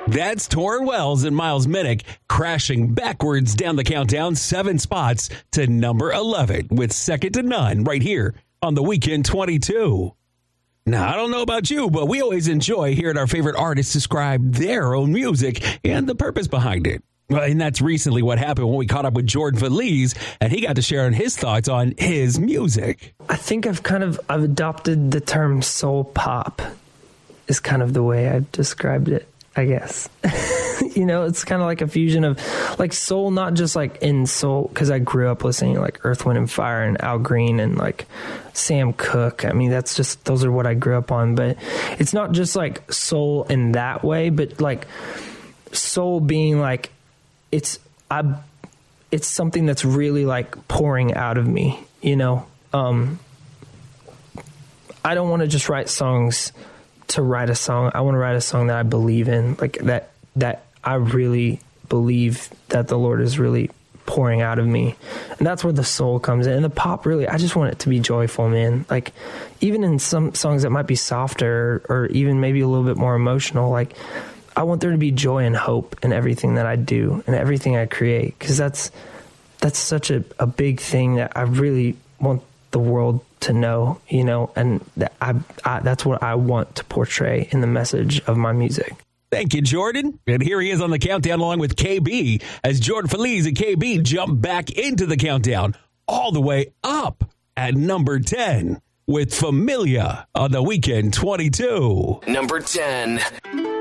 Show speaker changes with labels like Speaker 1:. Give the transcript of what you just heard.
Speaker 1: That's Torrin Wells and Miles Minnick crashing backwards down the countdown 7 spots to number 11 with Second to None right here on the Weekend 22. Now, I don't know about you, but we always enjoy hearing our favorite artists describe their own music and the purpose behind it. Well, and that's recently what happened when we caught up with Jordan Feliz, and he got to share his thoughts on his music.
Speaker 2: I think I've adopted the term soul pop is kind of the way I've described it, I guess. It's kind of like a fusion of like soul, not just like in soul, because I grew up listening to like Earth, Wind and Fire and Al Green and like Sam Cooke. I mean, those are what I grew up on, but it's not just like soul in that way, but like soul being like, it's something that's really like pouring out of me, I don't want to just write songs to write a song. I want to write a song that I believe in, like that I really believe that the Lord is really pouring out of me. And that's where the soul comes in. And the pop, really, I just want it to be joyful, man. Like even in some songs that might be softer or even maybe a little bit more emotional, like I want there to be joy and hope in everything that I do and everything I create. Cause that's such a big thing that I really want the world to know, and that that's what I want to portray in the message of my music.
Speaker 1: Thank you, Jordan. And here he is on the countdown along with KB as Jordan Feliz and KB jump back into the countdown all the way up at number 10 with Familia on the Weekend 22.
Speaker 3: Number 10.